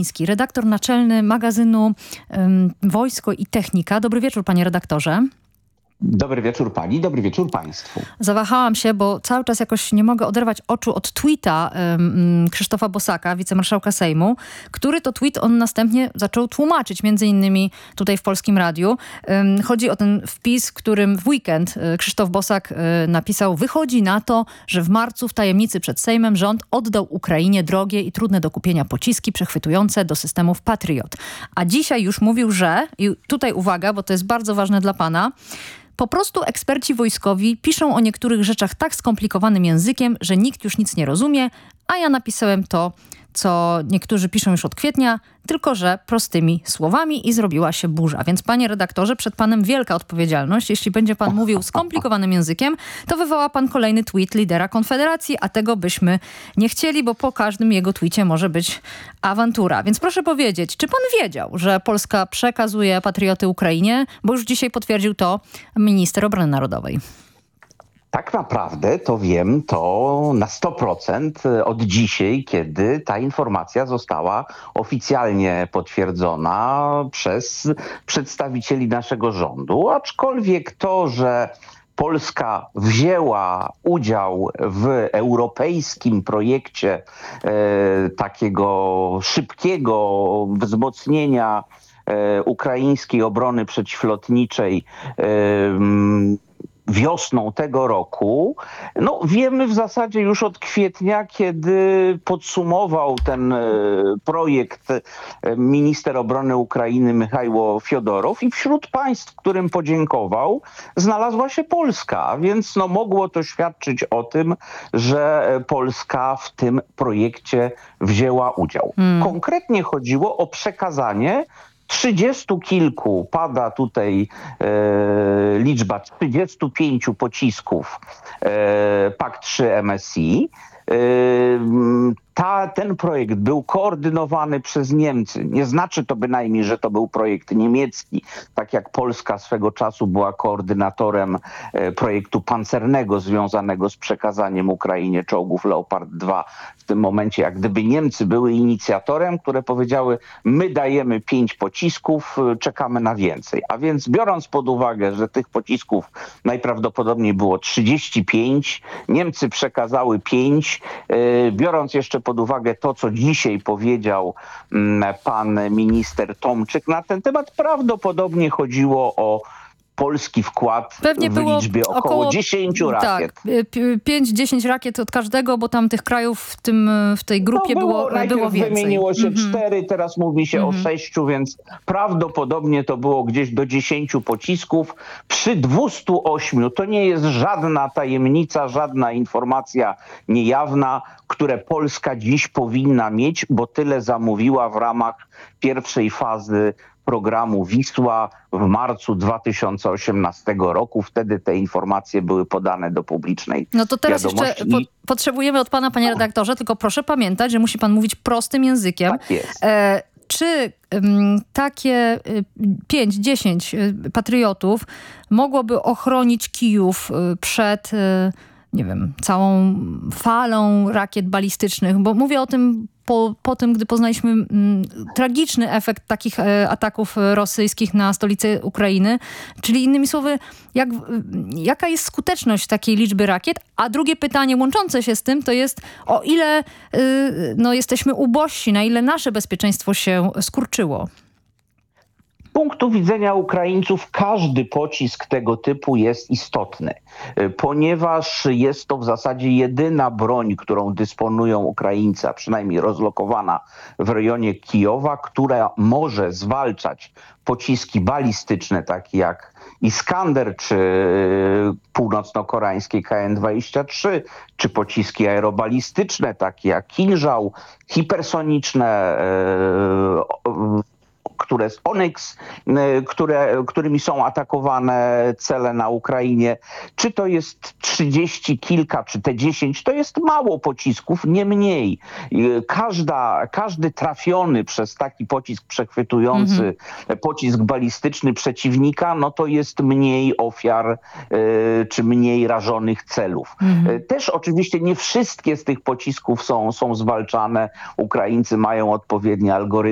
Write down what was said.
Gawliński, redaktor naczelny magazynu Wojsko i Technika. Dobry wieczór, panie redaktorze. Dobry wieczór pani, dobry wieczór państwu. Zawahałam się, bo cały czas jakoś nie mogę oderwać oczu od tweeta Krzysztofa Bosaka, wicemarszałka Sejmu, który to tweet on następnie zaczął tłumaczyć, między innymi tutaj w Polskim Radiu. Chodzi o ten wpis, w którym w weekend Krzysztof Bosak napisał: wychodzi na to, że w marcu w tajemnicy przed Sejmem rząd oddał Ukrainie drogie i trudne do kupienia pociski przechwytujące do systemów Patriot. A dzisiaj już mówił, że, i tutaj uwaga, bo to jest bardzo ważne dla pana, po prostu eksperci wojskowi piszą o niektórych rzeczach tak skomplikowanym językiem, że nikt już nic nie rozumie, a ja napisałem to, co niektórzy piszą już od kwietnia, tylko że prostymi słowami i zrobiła się burza. Więc panie redaktorze, przed panem wielka odpowiedzialność. Jeśli będzie pan mówił skomplikowanym językiem, to wywoła pan kolejny tweet lidera Konfederacji, a tego byśmy nie chcieli, bo po każdym jego tweetie może być awantura. Więc proszę powiedzieć, czy pan wiedział, że Polska przekazuje patrioty Ukrainie? Bo już dzisiaj potwierdził to minister obrony narodowej. Tak naprawdę to wiem to na 100% od dzisiaj, kiedy ta informacja została oficjalnie potwierdzona przez przedstawicieli naszego rządu. Aczkolwiek to, że Polska wzięła udział w europejskim projekcie takiego szybkiego wzmocnienia ukraińskiej obrony przeciwlotniczej wiosną tego roku, no wiemy w zasadzie już od kwietnia, kiedy podsumował ten projekt minister obrony Ukrainy Michajło Fiodorow i wśród państw, którym podziękował, znalazła się Polska, więc no mogło to świadczyć o tym, że Polska w tym projekcie wzięła udział. Konkretnie chodziło o przekazanie 30 kilku, pada tutaj liczba 35 pocisków PAK-3 MSI. Ten projekt był koordynowany przez Niemcy. Nie znaczy to bynajmniej, że to był projekt niemiecki, tak jak Polska swego czasu była koordynatorem projektu pancernego związanego z przekazaniem Ukrainie czołgów Leopard 2. W tym momencie jak gdyby Niemcy były inicjatorem, które powiedziały: my dajemy 5 pocisków, czekamy na więcej. A więc biorąc pod uwagę, że tych pocisków najprawdopodobniej było 35, Niemcy przekazały 5, biorąc jeszcze pod uwagę to, co dzisiaj powiedział pan minister Tomczyk na ten temat, prawdopodobnie chodziło o polski wkład pewnie w liczbie około 10 rakiet. Tak, 5-10 rakiet od każdego, bo tam tych krajów w tej grupie było więcej. Wymieniło się 4, teraz mówi się o 6, więc prawdopodobnie to było gdzieś do 10 pocisków. Przy 208 to nie jest żadna tajemnica, żadna informacja niejawna, które Polska dziś powinna mieć, bo tyle zamówiła w ramach pierwszej fazy programu Wisła w marcu 2018 roku. Wtedy te informacje były podane do publicznej No to teraz wiadomości. jeszcze potrzebujemy od pana, panie redaktorze, tylko proszę pamiętać, że musi pan mówić prostym językiem. Tak jest. Czy takie 5-10 patriotów mogłoby ochronić Kijów przed nie wiem, całą falą rakiet balistycznych? Bo mówię o tym po tym, gdy poznaliśmy tragiczny efekt takich ataków rosyjskich na stolicę Ukrainy. Czyli innymi słowy, jaka jest skuteczność takiej liczby rakiet? A drugie pytanie łączące się z tym to jest, o ile jesteśmy ubożsi, na ile nasze bezpieczeństwo się skurczyło? Z punktu widzenia Ukraińców każdy pocisk tego typu jest istotny, ponieważ jest to w zasadzie jedyna broń, którą dysponują Ukraińcy, a przynajmniej rozlokowana w rejonie Kijowa, która może zwalczać pociski balistyczne takie jak Iskander, czy północno-koreańskie KN-23, czy pociski aerobalistyczne takie jak Kinżał, hipersoniczne, które z Onyx, którymi są atakowane cele na Ukrainie. Czy to jest 30 kilka, czy te 10, to jest mało pocisków, nie mniej. Każdy trafiony przez taki pocisk przechwytujący pocisk balistyczny przeciwnika, no to jest mniej ofiar, czy mniej rażonych celów. Też oczywiście nie wszystkie z tych pocisków są zwalczane. Ukraińcy mają odpowiednie algorytmy